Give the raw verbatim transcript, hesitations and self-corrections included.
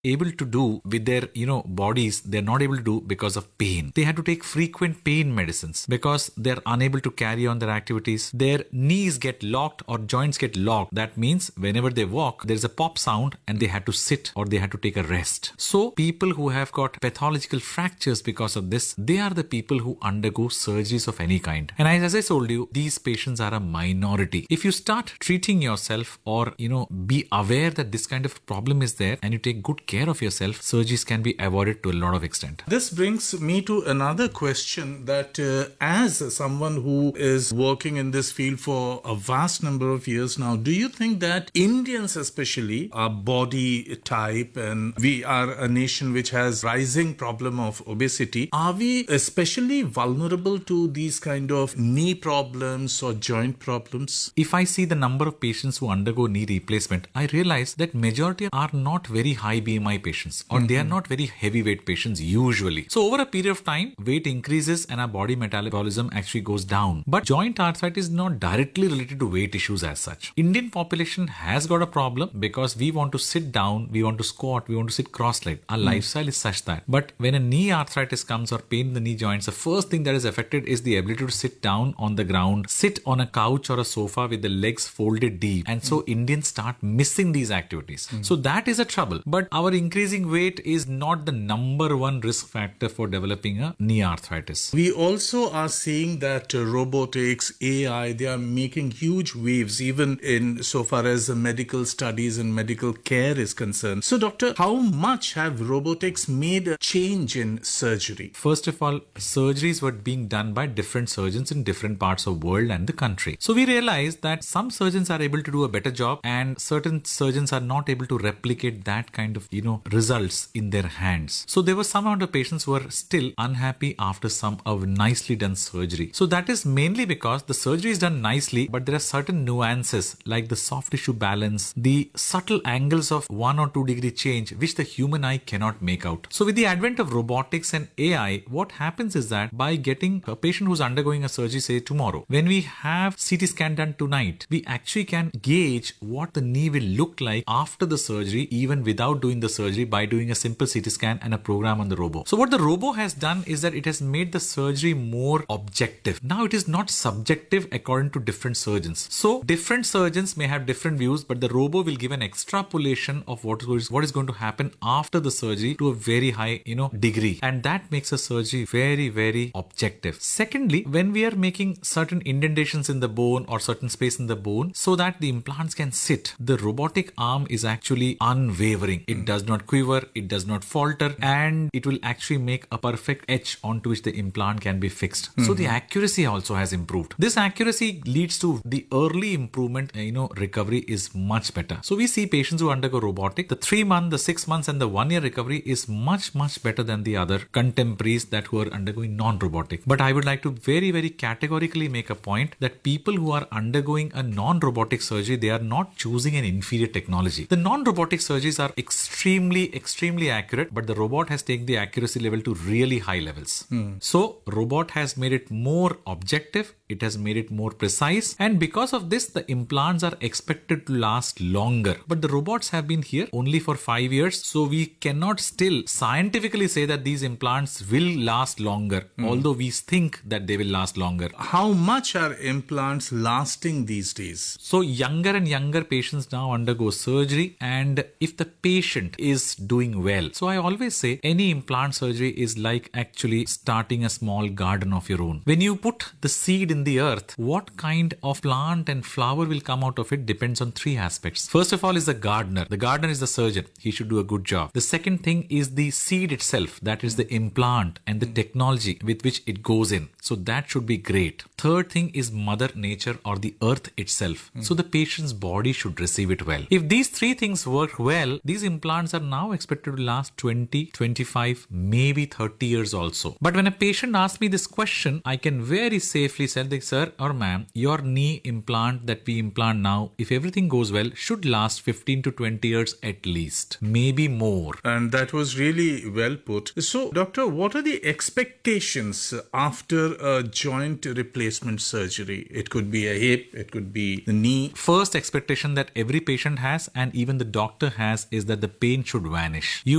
able to do with their, you know, bodies, they're not able to do because of pain. They had to take frequent pain medicines because they're unable to carry on their activities. Their knees get locked or joints get locked. That means whenever they walk, there's a pop sound and they had to sit or they had to take a rest. So people who have got pathological fractures because of this, they are the people who undergo surgeries of any kind. And as I told you, these patients are a minority. If you start treating yourself or, you know, be aware that this kind of problem is there and you take good care of yourself, surgeries can be avoided to a lot of extent. This brings me to another question that uh, as someone who is working in this field for a vast number of years now, do you think that Indians especially, our body type, and we are a nation which has rising problem of obesity, are we especially vulnerable to these kind of knee problems or joint problems? If I see the number of patients who undergo knee replacement, I realize that majority are not very high B M I patients or mm-hmm. they are not very heavyweight patients usually. So over a period of time, weight increases and our body metabolism actually goes down. But joint arthritis is not directly related to weight issues as such. Indian population has got a problem because we want to sit down, we want to squat, we want to sit cross-legged. Our mm. lifestyle is such that. But when a knee arthritis comes or pain in the knee joints, the first thing that is affected is the ability to sit down on the ground, sit on a couch or a sofa with the legs folded deep. And so mm. Indians start missing these activities. Mm. So that is a trouble. But our increasing weight is not the number one risk factor for developing a knee arthritis. We also are seeing that uh, robotics, A I, they are making huge waves even in so far as uh, medical studies and medical care is concerned. So doctor, how much have robotics made a change in surgery? First of all, surgeries were being done by different surgeons in different parts of the world and the country. So we realized that some surgeons are able to do a better job and certain surgeons are not able to replicate that kind of, you know, results in their hands. So there were some amount of patients who were still unhappy after some of nicely done surgery. So that is mainly because the surgery is done nicely, but there are certain nuances like the soft tissue balance, the subtle angles of one or two degree change, which the human eye cannot make out. So with the advent of robotics and A I, what happens is that by getting a patient who's undergoing a surgery, say tomorrow, when we have C T scan done tonight, we actually can gauge what the knee will look like after the surgery, even without doing the surgery, by doing a simple C T scan and a program on the robo. So what the robo has done is that it has made the surgery more objective. Now it is not subjective according to different surgeons. So different surgeons may have different views, but the robo will give an extrapolation of what is what is going to happen after the surgery to a very high, you know, degree, and that makes a surgery very, very objective. Secondly, when we are making certain indentations in the bone or certain space in the bone so that the implants can sit, the robotic arm is actually unwavering. It does not quiver, it does not falter, and it will actually make a perfect edge onto which the implant can be fixed. Mm-hmm. So the accuracy also has improved. This accuracy leads to the early improvement, you know, recovery is much better. So we see patients who undergo robotic, the three month, the six months and the one year recovery is much, much better than the other contemporaries that who are undergoing non-robotic. But I would like to very, very categorically make a point that people who are undergoing a non-robotic surgery, they are not choosing an inferior technology. The non-robotic surgeries are extremely, extremely accurate, but the robot has taken the accuracy level to really high levels. Mm. So robot has made it more objective, it has made it more precise, and because of this, the implants are expected to last longer. But the robots have been here only for five years, so we cannot still scientifically say that these implants will last longer, mm. although we think that they will last longer. How much are implants lasting these days? So younger and younger patients now undergo surgery, and if the patient is doing well, so I always say any implant surgery is like actually starting a small garden of your own. When you put the seed in the earth, what kind of plant and flower will come out of it depends on three aspects. First of all is the gardener. The gardener is the surgeon. He should do a good job. The second thing is the seed itself, that is the implant and the technology with which it goes in. So that should be great. Third thing is Mother Nature or the earth itself. Mm. So the patient's body should receive it well. If these three things work well, these implants are now expected to last twenty, twenty-five, maybe thirty years also. But when a patient asks me this question, I can very safely say, sir or ma'am, your knee implant that we implant now, if everything goes well, should last fifteen to twenty years at least, maybe more. And that was really well put. So, doctor, what are the expectations after a joint replacement surgery? It could be a hip, it could be the knee. First expectation that every patient has and even the doctor has is that the pain should vanish. You